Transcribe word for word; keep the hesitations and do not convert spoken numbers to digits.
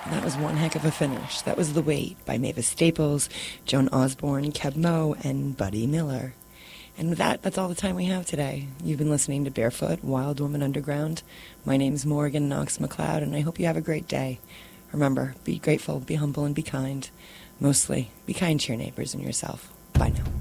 And that was one heck of a finish. That was The Wait by Mavis Staples, Joan Osborne, Keb Mo, and Buddy Miller. And with that, that's all the time we have today. You've been listening to Barefoot, Wild Woman Underground. My name's Morgan Knox McLeod, and I hope you have a great day. Remember, be grateful, be humble, and be kind. Mostly, be kind to your neighbors and yourself. Bye now.